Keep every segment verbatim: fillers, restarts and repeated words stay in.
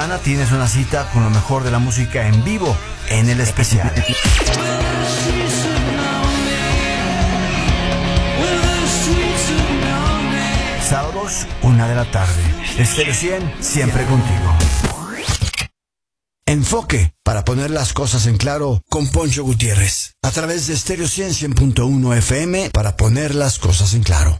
semana tienes una cita con lo mejor de la música en vivo en el especial. Sábados, una de la tarde. Estéreo cien, siempre contigo. Enfoque, para poner las cosas en claro, con Poncho Gutiérrez. A través de Estéreo cien, cien punto uno F M, para poner las cosas en claro.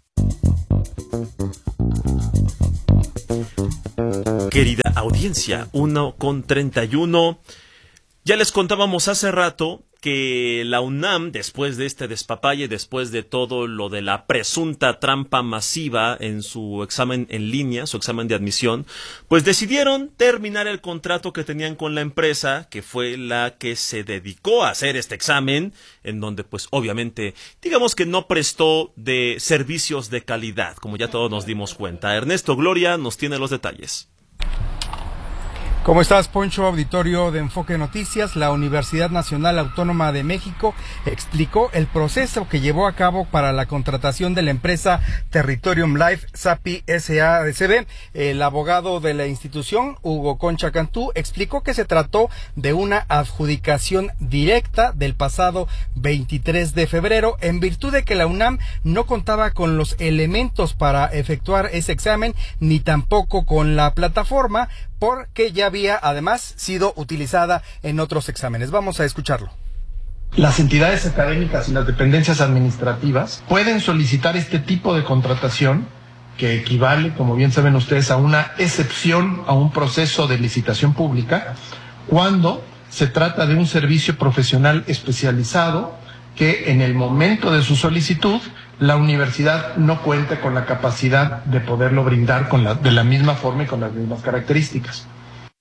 Querida audiencia, uno con treinta y uno. Ya les contábamos hace rato que la UNAM, después de este despapalle, después de todo lo de la presunta trampa masiva en su examen en línea, su examen de admisión, pues decidieron terminar el contrato que tenían con la empresa, que fue la que se dedicó a hacer este examen, en donde pues obviamente, digamos que no prestó de servicios de calidad, como ya todos nos dimos cuenta. Ernesto Gloria nos tiene los detalles. ¿Cómo estás, Poncho? Auditorio de Enfoque Noticias. La Universidad Nacional Autónoma de México explicó el proceso que llevó a cabo para la contratación de la empresa Territorium Life S A P I S A D C B. El abogado de la institución, Hugo Concha Cantú, explicó que se trató de una adjudicación directa del pasado veintitrés de febrero, en virtud de que la UNAM no contaba con los elementos para efectuar ese examen, ni tampoco con la plataforma, porque ya había además sido utilizada en otros exámenes. Vamos a escucharlo. Las entidades académicas y las dependencias administrativas pueden solicitar este tipo de contratación, que equivale, como bien saben ustedes, a una excepción a un proceso de licitación pública, cuando se trata de un servicio profesional especializado que en el momento de su solicitud la universidad no cuenta con la capacidad de poderlo brindar con la, de la misma forma y con las mismas características.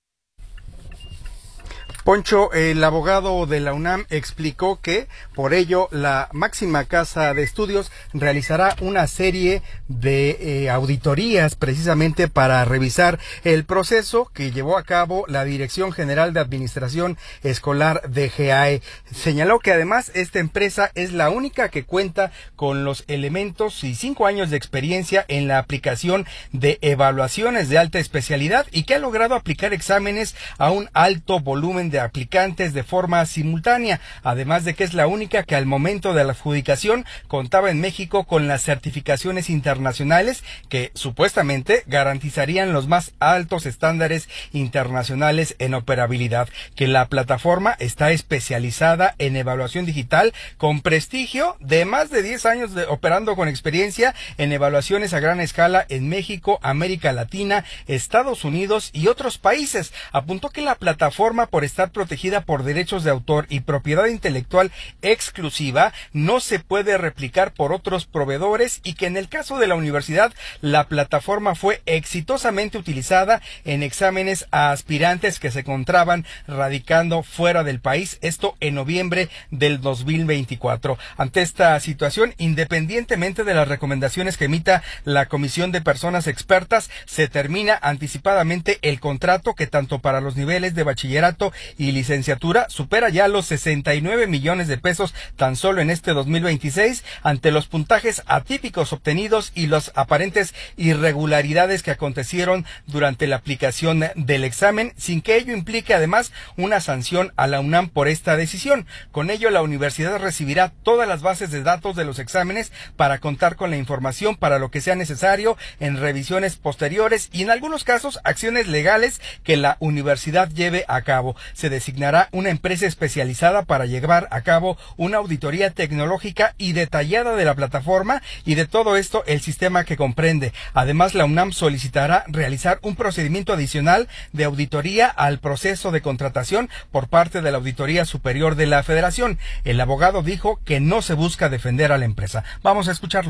Poncho, el abogado de la UNAM explicó que por ello la máxima casa de estudios realizará una serie de eh, auditorías precisamente para revisar el proceso que llevó a cabo la Dirección General de Administración Escolar de G A E. Señaló que además esta empresa es la única que cuenta con los elementos y cinco años de experiencia en la aplicación de evaluaciones de alta especialidad y que ha logrado aplicar exámenes a un alto volumen de aplicantes de forma simultánea, además de que es la única que al momento de la adjudicación contaba en México con las certificaciones internacionales que supuestamente garantizarían los más altos estándares internacionales en operabilidad, que la plataforma está especializada en evaluación digital con prestigio de más de diez años de operando con experiencia en evaluaciones a gran escala en México, América Latina, Estados Unidos y otros países. Apuntó que la plataforma, por estar protegida por derechos de autor y propiedad intelectual exclusiva, no se puede replicar por otros proveedores y que en el caso de la universidad la plataforma fue exitosamente utilizada en exámenes a aspirantes que se encontraban radicando fuera del país, esto en noviembre del dos mil veinticuatro. Ante esta situación, independientemente de las recomendaciones que emita la Comisión de Personas Expertas, se termina anticipadamente el contrato que tanto para los niveles de bachillerato y licenciatura supera ya los sesenta y nueve millones de pesos tan solo en este dos mil veintiséis, ante los puntajes atípicos obtenidos y las aparentes irregularidades que acontecieron durante la aplicación del examen, sin que ello implique además una sanción a la UNAM por esta decisión. Con ello, la universidad recibirá todas las bases de datos de los exámenes para contar con la información para lo que sea necesario en revisiones posteriores y en algunos casos acciones legales que la universidad lleve a cabo. Se designará una empresa especializada para llevar a cabo una auditoría tecnológica y detallada de la plataforma y de todo esto el sistema que comprende. Además, la UNAM solicitará realizar un procedimiento adicional de auditoría al proceso de contratación por parte de la Auditoría Superior de la Federación. El abogado dijo que no se busca defender a la empresa. Vamos a escucharlo.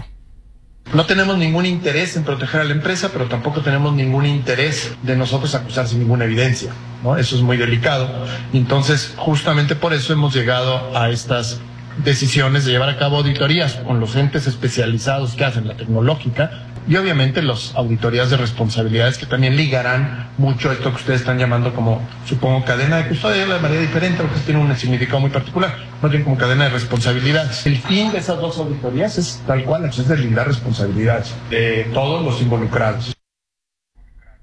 No tenemos ningún interés en proteger a la empresa, pero tampoco tenemos ningún interés de nosotros acusar sin ninguna evidencia, ¿no? Eso es muy delicado. Entonces, justamente por eso hemos llegado a estas decisiones de llevar a cabo auditorías con los entes especializados que hacen la tecnológica y obviamente las auditorías de responsabilidades que también ligarán mucho esto que ustedes están llamando como, supongo, cadena de custodia de manera diferente, porque tiene un significado muy particular, más bien como cadena de responsabilidades. El fin de esas dos auditorías es tal cual, es deslindar responsabilidades de todos los involucrados.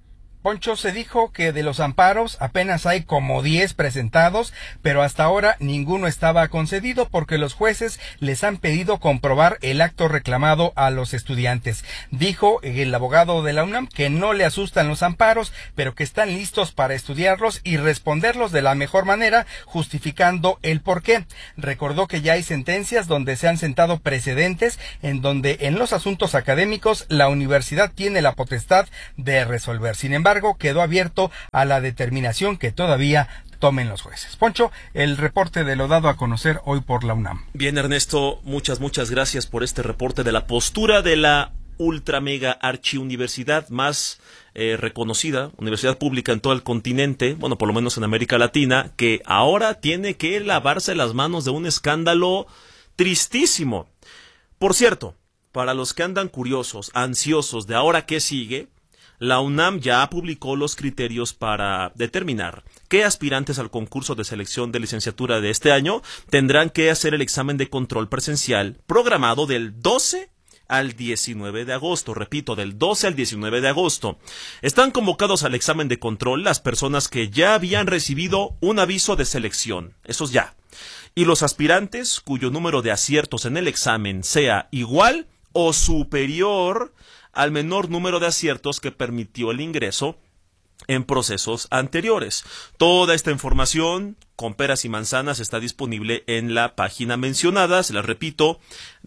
Poncho, se dijo que de los amparos apenas hay como diez presentados, pero hasta ahora ninguno estaba concedido porque los jueces les han pedido comprobar el acto reclamado a los estudiantes. Dijo el abogado de la UNAM que no le asustan los amparos, pero que están listos para estudiarlos y responderlos de la mejor manera, justificando el porqué. Recordó que ya hay sentencias donde se han sentado precedentes en donde en los asuntos académicos la universidad tiene la potestad de resolver. Sin embargo, quedó abierto a la determinación que todavía tomen los jueces. Poncho, el reporte de lo dado a conocer hoy por la UNAM. Bien, Ernesto, muchas, muchas gracias por este reporte de la postura de la ultra mega archiuniversidad más eh, reconocida, universidad pública en todo el continente, bueno, por lo menos en América Latina, que ahora tiene que lavarse las manos de un escándalo tristísimo. Por cierto, para los que andan curiosos, ansiosos de ahora qué sigue, la UNAM ya publicó los criterios para determinar qué aspirantes al concurso de selección de licenciatura de este año tendrán que hacer el examen de control presencial programado del doce al diecinueve de agosto. Repito, del doce al diecinueve de agosto. Están convocados al examen de control las personas que ya habían recibido un aviso de selección. Esos ya. Y los aspirantes cuyo número de aciertos en el examen sea igual o superior al menor número de aciertos que permitió el ingreso en procesos anteriores. Toda esta información, con peras y manzanas, está disponible en la página mencionada, se la repito,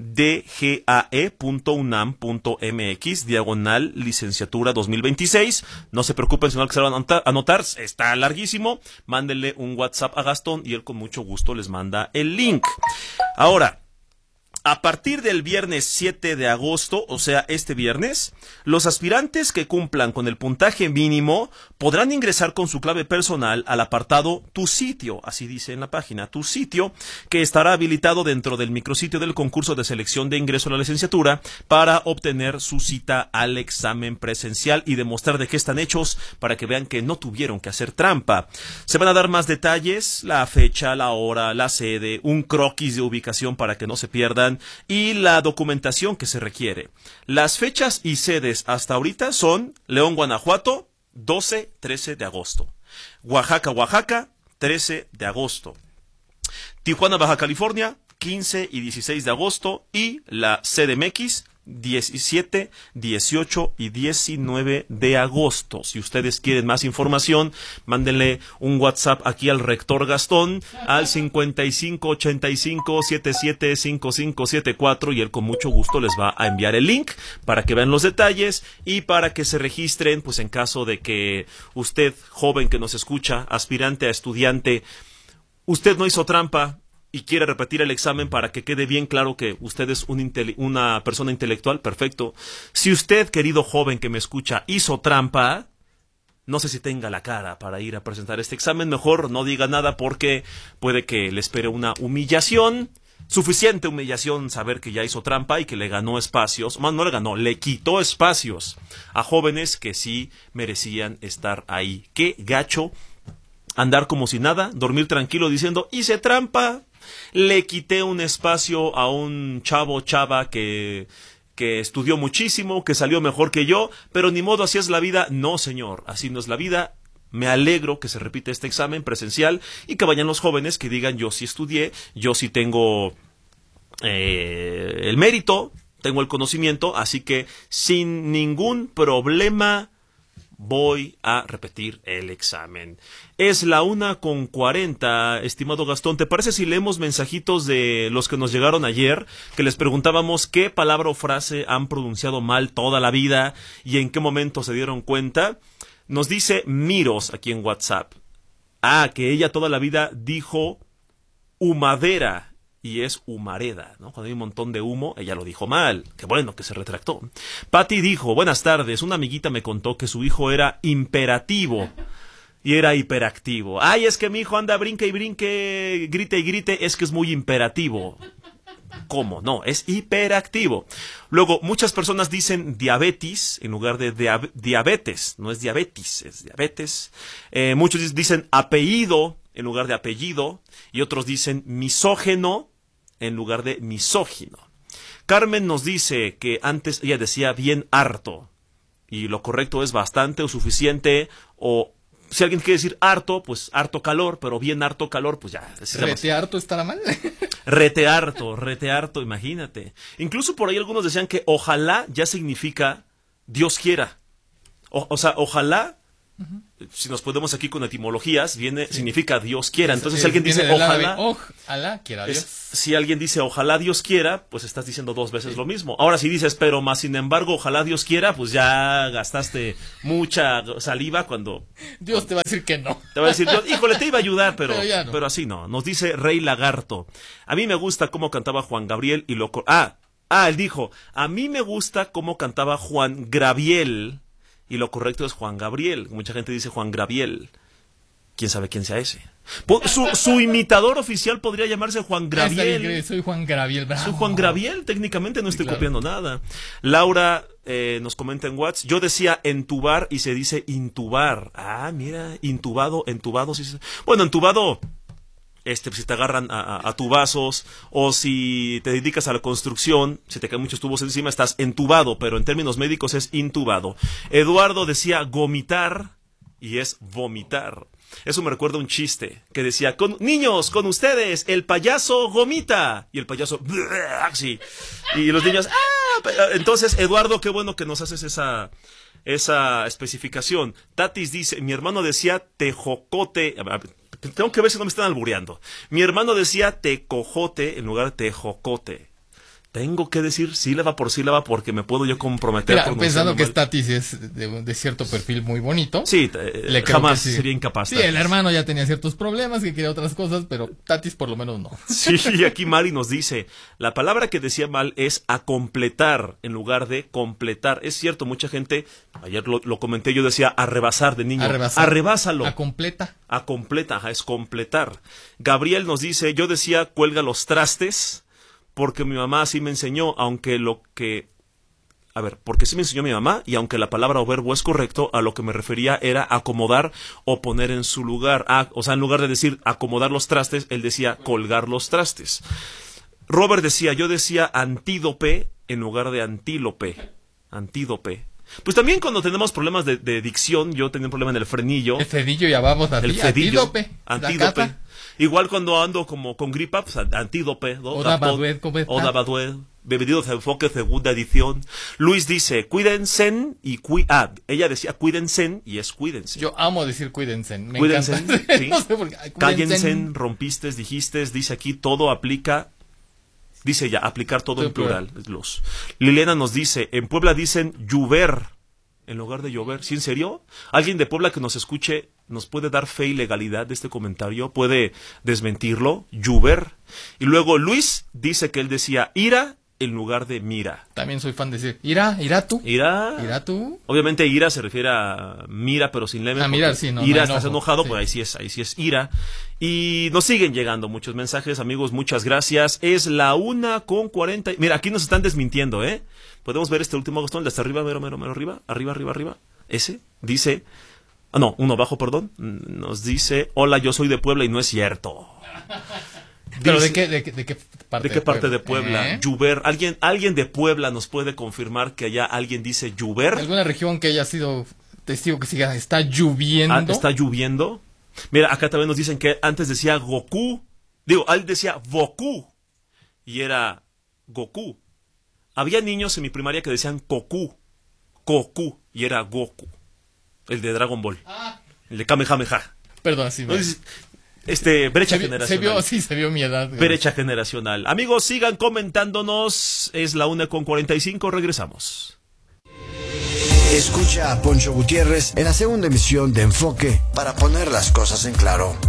d g a e punto unam punto m x, diagonal licenciatura dos mil veintiséis. No se preocupen si no se van a anotar, está larguísimo. Mándenle un WhatsApp a Gastón y él con mucho gusto les manda el link. Ahora, a partir del viernes siete de agosto, o sea, este viernes, los aspirantes que cumplan con el puntaje mínimo podrán ingresar con su clave personal al apartado Tu Sitio, así dice en la página, Tu Sitio, que estará habilitado dentro del micrositio del concurso de selección de ingreso a la licenciatura para obtener su cita al examen presencial y demostrar de qué están hechos para que vean que no tuvieron que hacer trampa. Se van a dar más detalles, la fecha, la hora, la sede, un croquis de ubicación para que no se pierdan, y la documentación que se requiere. Las fechas y sedes hasta ahorita son León, Guanajuato, doce a trece de agosto. Oaxaca, Oaxaca, trece de agosto. Tijuana, Baja California, quince y dieciséis de agosto. Y la C D M X, diecisiete, dieciocho y diecinueve de agosto. Si ustedes quieren más información, mándenle un WhatsApp aquí al rector Gastón al cincuenta y cinco ochenta y cinco setenta y siete cincuenta y cinco setenta y cuatro y él con mucho gusto les va a enviar el link para que vean los detalles y para que se registren, pues en caso de que usted, joven que nos escucha, aspirante a estudiante, usted no hizo trampa y quiere repetir el examen para que quede bien claro que usted es un intele- una persona intelectual, perfecto. Si usted, querido joven que me escucha, hizo trampa, no sé si tenga la cara para ir a presentar este examen, mejor no diga nada porque puede que le espere una humillación, suficiente humillación saber que ya hizo trampa y que le ganó espacios, más no le ganó, le quitó espacios a jóvenes que sí merecían estar ahí. Qué gacho andar como si nada, dormir tranquilo diciendo, hice trampa. Le quité un espacio a un chavo, chava que, que estudió muchísimo, que salió mejor que yo, pero ni modo, así es la vida. No, señor, así no es la vida. Me alegro que se repita este examen presencial y que vayan los jóvenes que digan, yo sí estudié, yo sí tengo eh, el mérito, tengo el conocimiento, así que sin ningún problema voy a repetir el examen. Es la una con cuarenta, estimado Gastón. ¿Te parece si leemos mensajitos de los que nos llegaron ayer? Que les preguntábamos qué palabra o frase han pronunciado mal toda la vida y en qué momento se dieron cuenta. Nos dice Miros aquí en WhatsApp. Ah, que ella toda la vida dijo humadera y es humareda, ¿no? Cuando hay un montón de humo, ella lo dijo mal. Qué bueno que se retractó. Patty dijo, buenas tardes, una amiguita me contó que su hijo era imperativo y era hiperactivo. Ay, es que mi hijo anda brinque y brinque, grite y grite, es que es muy imperativo. ¿Cómo? No, es hiperactivo. Luego, muchas personas dicen diabetes en lugar de dia- diabetes. No es diabetes, es diabetes. Eh, muchos dicen apellido en lugar de apellido. Y otros dicen misógeno en lugar de misógino. Carmen nos dice que antes ella decía bien harto. y lo correcto es bastante o suficiente, o si alguien quiere decir harto, pues harto calor, pero bien harto calor, pues ya. ¿Rete harto estará mal? Rete harto, rete harto, imagínate. Incluso por ahí algunos decían que ojalá ya significa Dios quiera. O, o sea, ojalá, uh-huh. si nos podemos aquí con etimologías, viene, sí. significa Dios quiera. Entonces, es, si alguien dice ojalá, ojalá quiera Dios. Es, si alguien dice ojalá Dios quiera, pues estás diciendo dos veces sí. lo mismo. Ahora, si dices, pero más sin embargo, ojalá Dios quiera, pues ya gastaste mucha saliva cuando... Dios te va a decir que no. Te va a decir, Dios, híjole, te iba a ayudar, pero, pero, no. pero así no. Nos dice Rey Lagarto. A mí me gusta cómo cantaba Juan Gabriel y lo... Ah, ah, él dijo, a mí me gusta cómo cantaba Juan Gabriel... Y lo correcto es Juan Gabriel. Mucha gente dice Juan Gabriel. ¿Quién sabe quién sea ese? Su, su imitador oficial podría llamarse Juan Gabriel. Soy Juan Gabriel. Bravo. Soy Juan Gabriel. Técnicamente no estoy sí, claro. copiando nada. Laura eh, nos comenta en WhatsApp. Yo decía entubar y se dice intubar. Ah, mira, intubado, entubado. Sí, sí. Bueno, entubado... Este, si te agarran a, a, a tubazos, o si te dedicas a la construcción, si te caen muchos tubos encima, estás entubado, pero en términos médicos es intubado. Eduardo decía gomitar, y es vomitar. Eso me recuerda un chiste, que decía, con, niños, con ustedes, el payaso gomita, y el payaso, sí, y los niños, ¡ah! Entonces, Eduardo, qué bueno que nos haces esa... esa especificación. Tatis dice, mi hermano decía tejocote, tengo que ver si no me están albureando. Mi hermano decía tecojote en lugar de tejocote. Tengo que decir sílaba por sílaba porque me puedo yo comprometer. Mira, pensando que Tatis es de, de cierto perfil muy bonito. Sí, eh, jamás sí. sería incapaz. Sí, Tatis. El hermano ya tenía ciertos problemas, que quería otras cosas, pero Tatis por lo menos no. Sí, y aquí Mari nos dice, la palabra que decía mal es a completar en lugar de completar. Es cierto, mucha gente, ayer lo, lo comenté, yo decía a rebasar de niño. A rebasar. Arrebásalo. A completa. A completa, ajá, es completar. Gabriel nos dice, yo decía cuelga los trastes. Porque mi mamá así me enseñó, aunque lo que... A ver, porque sí me enseñó mi mamá, y aunque la palabra o verbo es correcto, a lo que me refería era acomodar o poner en su lugar. Ah, o sea, en lugar de decir acomodar los trastes, él decía colgar los trastes. Robert decía, yo decía antídope en lugar de antílope. Antídope. Pues también cuando tenemos problemas de, de dicción, yo tenía un problema en el frenillo. El fredillo, ya vamos a El fredillo. Antídope. Antídope. Igual cuando ando como con gripa, pues antídope, ¿no? Oda Badued, ¿cómo está? Oda Badued. Bienvenidos a Enfoque, segunda edición. Luis dice, cuídense y cui ah, ella decía cuídense y es cuídense. Yo amo decir cuídense, me cuídense, encanta. ¿sí? No sé por qué. Ay, cállense, rompiste, dijiste, dice aquí, todo aplica, dice ya, aplicar todo sí, en plural. Los. Liliana nos dice, en Puebla dicen llover en lugar de llover. ¿Sí, en serio? ¿Alguien de Puebla que nos escuche nos puede dar fe y legalidad de este comentario? ¿Puede desmentirlo? Llover. Y luego Luis dice que él decía ira en lugar de mira. También soy fan de decir ira, ira tú. Ira. Ira tú. Obviamente ira se refiere a mira pero sin leve. A mirar, sí, no. Ira, no estás enojo, enojado, sí. pues ahí sí es, ahí sí es ira. Y nos siguen llegando muchos mensajes, amigos, muchas gracias. Es la una con cuarenta. Mira, aquí nos están desmintiendo, ¿eh? Podemos ver este último bastón, de hasta arriba, mero, mero, mero, arriba, arriba, arriba, arriba. Ese dice, ah, no, uno abajo, perdón. Nos dice, hola, yo soy de Puebla y no es cierto. ¿Pero dice, de qué, de, qué, de qué parte de qué de parte Puebla? de Puebla? ¿Eh? Llover. ¿Alguien, alguien de Puebla nos puede confirmar que allá alguien dice llover? ¿Alguna región que haya sido testigo que siga está lloviendo? Ah, ¿está lloviendo? Mira, acá también nos dicen que antes decía Goku. Digo, él decía Goku. Y era Goku. Había niños en mi primaria que decían Goku. Goku. Y era Goku. El de Dragon Ball. Ah. El de Kamehameha. Perdón, sí. Me... Este, brecha se, generacional. Se vio, sí, se vio mi edad. Brecha generacional. Amigos, sigan comentándonos. Es la una con cuarenta y cinco. Regresamos. Escucha a Poncho Gutiérrez en la segunda emisión de Enfoque para poner las cosas en claro.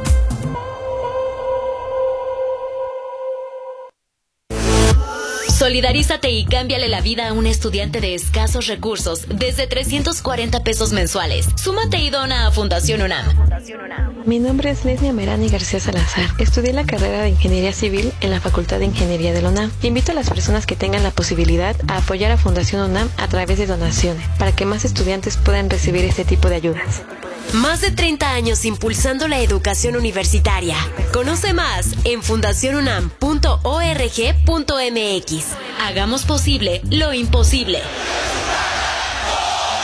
Solidarízate y cámbiale la vida a un estudiante de escasos recursos desde trescientos cuarenta pesos mensuales. Súmate y dona a Fundación UNAM. Mi nombre es Lesnia Merani García Salazar. Estudié la carrera de Ingeniería Civil en la Facultad de Ingeniería de la UNAM. Invito a las personas que tengan la posibilidad a apoyar a Fundación UNAM a través de donaciones, para que más estudiantes puedan recibir este tipo de ayudas. Más de treinta años impulsando la educación universitaria. Conoce más en fundación unam punto org punto m x. Hagamos posible lo imposible.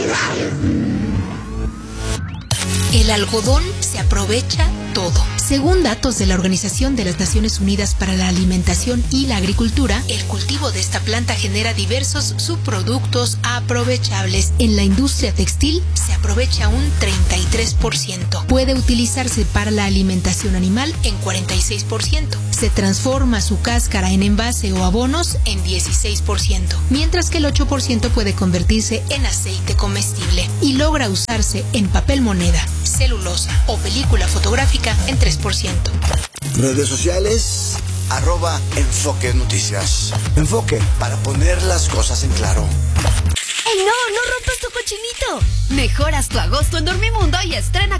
El algodón se aprovecha todo. Según datos de la Organización de las Naciones Unidas para la Alimentación y la Agricultura, el cultivo de esta planta genera diversos subproductos aprovechables. En la industria textil se aprovecha un treinta y tres por ciento. Puede utilizarse para la alimentación animal en cuarenta y seis por ciento. Se transforma su cáscara en envase o abonos en dieciséis por ciento, mientras que el ocho por ciento puede convertirse en aceite comestible y logra usarse en papel moneda, celulosa o película fotográfica en tres por ciento. Redes sociales, arroba Enfoque Noticias. Enfoque, para poner las cosas en claro. ¡Ey, no! ¡No rompas tu cochinito! Mejoras tu agosto en Dormimundo y estrena